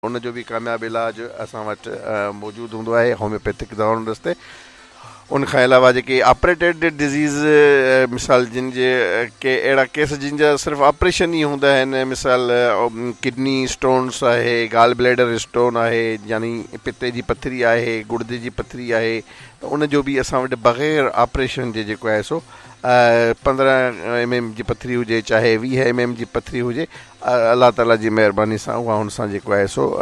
उनजो बि कामयाबु इलाजु असां वटि मौजूदु हूंदो आहे होम्योपैथिक दवाउनि रस्ते। उन खां अलावा जेके ऑपरेटेड डिज़ीज़ मिसाल जिन जे के अहिड़ा केस जिन जा सिर्फ़ु ऑपरेशन ई हूंदा आहिनि, मिसाल किडनी स्टोन्स आहे, गाल ब्लैडर स्टोन आहे, यानी पिते जी पथरी आहे, गुर्दे जी पथरी आहे, त उनजो बि असां वटि बग़ैर ऑपरेशन जे जेको आहे सो 15 mm जी पथरी हुजे चाहे 20 mm जी पथरी हुजे, अलाह ताला जी महिरबानी सां उहा हुन सां जेको आहे सो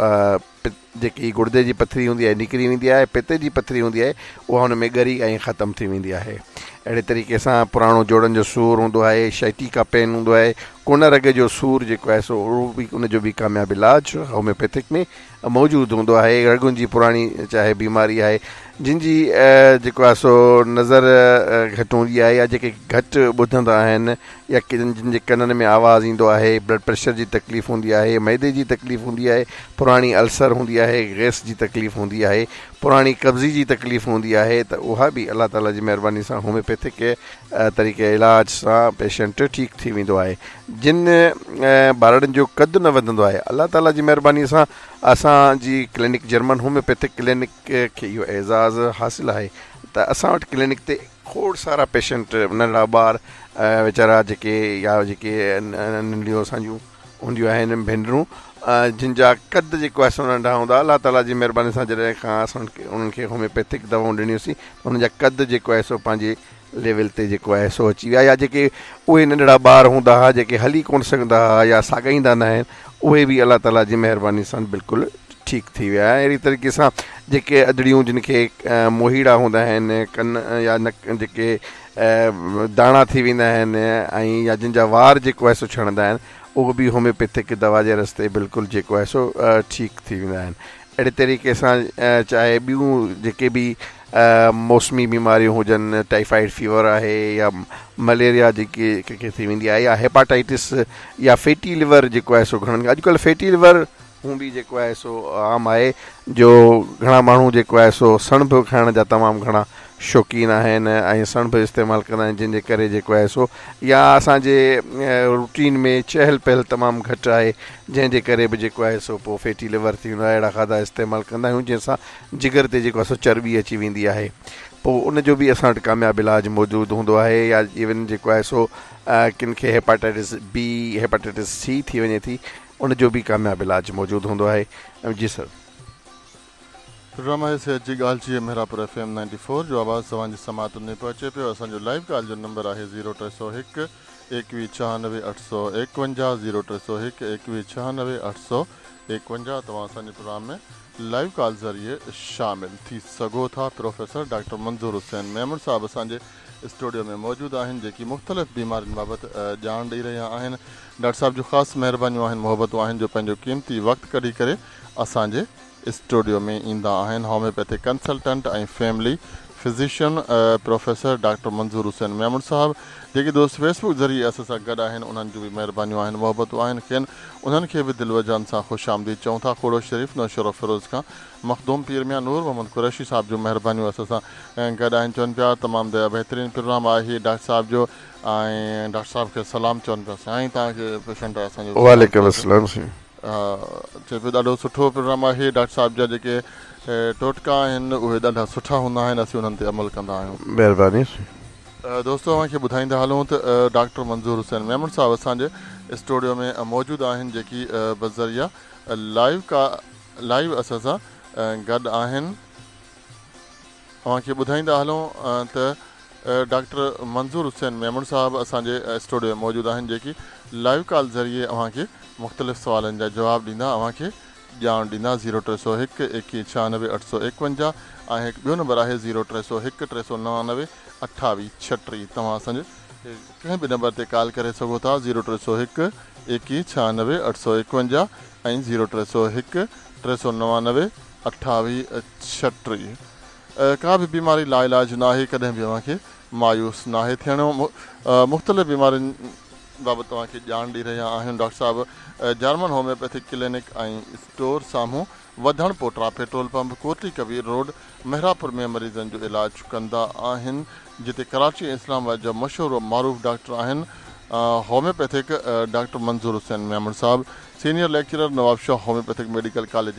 जेकी गुर्दे जी पथरी हूंदी आहे निकिरी वेंदी आहे, पिते जी पथरी हूंदी आहे उहा हुन में ॻरी ऐं ख़तमु थी वेंदी आहे। अहिड़े तरीक़े सां पुराणो जोड़नि जो सूरु हूंदो आहे, शैटिका पेन हूंदो आहे, कुन रग जो सूरु जेको आहे सो उहो बि उनजो बि कामयाबु इलाजु होम्योपैथिक में मौजूदु हूंदो आहे। रगुनि जी पुराणी चाहे बीमारी आहे, जिन जी जेको आहे सो नज़र घटि हूंदी आहे या जेके घटि ॿुधंदा आहिनि या जिन जे कननि में आवाज़ु ईंदो आहे, ब्लड प्रेशर जी तकलीफ़ हूंदी आहे, मैदे जी तकलीफ़ हूंदी आहे, पुराणी अल्सर हूंदी आहे, गैस जी तकलीफ़ हूंदी आहे, पुराणी कब्ज़ी जी तकलीफ़ हूंदी आहे, त उहा बि अलाह ताला जी महिरबानी सां होम्योपैथिक तरीक़े इलाज सां पेशेंट ठीकु थी वेंदो आहे। जिन ॿारनि जो कदु न वधंदो आहे, अलाह ताला जी महिरबानी सां असांजी क्लिनिक जर्मन होम्योपैथिक क्लिनिक खे इहो एज़ाज़ हासिलु आहे त असां वटि क्लिनिक ते खोड़ सारा पेशेंट नंढड़ा ॿार वीचारा जेके या जेके नंढियूं असांजूं हूंदियूं आहिनि भेनरूं, जिन जा कद जेको आहे सो नंढा हूंदा, अलाह ताला जी महिरबानी सां जॾहिं खां असां उन्हनि खे होम्योपैथिक दवाऊं ॾिनियूंसीं उन्हनि जा कद जेको आहे सो पंहिंजे लेवल ते जेको आहे सो अची विया, या जेके उहे नंढड़ा ॿार हूंदा हुआ जेके हली कोन सघंदा हुआ या साॻाईंदा न आहिनि, उहे बि अलाह ताला जी महिरबानी सां बिल्कुलु ठीकु थी विया। अहिड़ी तरीक़े सां जेके अदड़ियूं जिन खे मोहीड़ा हूंदा आहिनि, कन या नक जेके दाणा थी वेंदा आहिनि ऐं या जिन जा वार जेको आहे सो छणंदा आहिनि, उहो बि होम्योपैथिक दवा जे रस्ते बिल्कुलु जेको आहे सो ठीकु थी वेंदा आहिनि। अहिड़े तरीक़े सां चाहे ॿियूं जेके बि मौसमी बीमारियूं हुजनि, टाइफाइड फीवर आहे या मलेरिया जेकी कंहिंखे थी वेंदी आहे, या हेपाटाइटिस या फैटी लिवर जेको आहे सो घणनि अॼुकल्ह फैटी लिवर हू बि जेको आहे सो आम आहे, जो घणा माण्हू जेको आहे सो सणभ खाइण जा तमामु घणा शौक़ीन आहिनि ऐं सणभ इस्तेमालु कंदा आहिनि, जंहिंजे करे जेको आहे सो या असांजे रूटीन में चहल पहल तमामु घटि आहे, जंहिंजे करे बि जेको आहे सो पोइ फैटी लिवर थी वेंदो आहे। अहिड़ा खाधा इस्तेमालु कंदा आहियूं जंहिंसां जिगर ते जेको आहे सो चर्बी अची वेंदी आहे, पोइ उनजो बि असां वटि कामयाबु इलाजु मौजूदु हूंदो आहे। या इवन जेको आहे सो किन खे हेपाटाइटिस बी, हेपाटाइटिस सी थी वञे थी, उनजो बि कामयाबु इलाजु मौजूदु हूंदो आहे। जी सर। प्रोग्राम आहे सिहत जी ॻाल्हि जी मेहरापुर FM 94 जो आवाज़ तव्हांजी समातुनि में पहुचे पियो। असांजो लाइव कॉल जो नंबर आहे 0301 2196 851 0301 2196 851। तव्हां असांजे प्रोग्राम में लाइव कॉल ज़रिए शामिल थी सघो था। प्रोफेसर डॉक्टर मंज़ूर हुसैन मेमन साहब असांजे स्टूडियो में मौजूदु आहिनि, जेकी मुख़्तलिफ़ बीमारियुनि बाबति ॼाण ॾेई रहिया आहिनि। डॉक्टर साहब जो ख़ासि महिरबानियूं आहिनि, मोहबतूं आहिनि, जो पंहिंजो क़ीमती वक़्तु कढी करे असांजे स्टूडियो में ईंदा आहिनि। होम्योपैथिक कंसल्टेंट ऐं फैमिली फिज़िशियन प्रोफेसर डॉक्टर मंज़ूर हुसैन मेमन साहब, जेके दोस्त फेसबुक ज़रिए असां सां गॾु आहिनि, उन्हनि जूं बि महिरबानियूं आहिनि, मोहबतूं आहिनि, खेनि उन्हनि खे बि दिलवजान सां ख़ुशि आमदीद चऊं था। खोड़ो शरीफ़ नौशरो फ़िरोज़ खां मखदूम पीर मियां नूर मोहम्मद कुरैशी साहब जूं महिरबानियूं असां सां गॾु आहिनि, चवनि पिया तमामु बहितरीनु प्रोग्राम आहे डॉक्टर साहब जो, ऐं डॉक्टर साहब खे सलाम चवनि पिया। साईं तव्हांखे पेशेंट आहे असांजो। वालेकुम अस्सलाम। चए पियो ॾाढो सुठो प्रोग्राम आहे, डॉक्टर साहब जा जेके टोटका आहिनि उहे ॾाढा सुठा हूंदा आहिनि, असीं उन्हनि ते अमल कंदा आहियूं। महिरबानी। दोस्तो तव्हांखे ॿुधाईंदा हलूं त डॉक्टर मंज़ूर हुसैन मेमन साहब असांजे स्टूडियो में मौजूदु आहिनि, जेकी बज़रिया लाइव असां सां गॾु आहिनि। तव्हांखे ॿुधाईंदा हलूं त डॉक्टर मंज़ूर हुसैन मेमन साहब असांजे स्टूडियो में मौजूदु आहिनि, जेकी लाइव कॉल ज़रिए अव्हांखे मुख़्तलिफ़ सवालनि जा जवाब ॾींदा, अव्हांखे ॼाण ॾींदा। 0301 2196 851 ऐं हिकु ॿियो नंबर आहे 0301 399 2836। तव्हां असांजे कंहिं बि नंबर ते कॉल करे सघो था, 0301 2196 851 ऐं 0301 399 2836। का बि बीमारी लाइलाज न आहे, कॾहिं बि अव्हांखे मायूस न आहे थियणो। मुख़्तलिफ़ बीमारियुनि बाबति तव्हांखे ॼाण ॾेई रहिया आहियूं। डॉक्टर साहब जर्मन होम्योपैथिक क्लिनिक ऐं स्टोर साम्हूं वधण पोटरा petrol pump Kotli Kabir road Mehrabpur में मरीज़नि जो इलाजु कंदा आहिनि, जिते कराची ऐं इस्लामाबाद जा मशहूरु मारूफ़ डॉक्टर आहिनि होम्योपैथिक डॉक्टर मंज़ूर हुसैन मेमन साहब, senior lecturer, Nawab Shah homeopathic medical college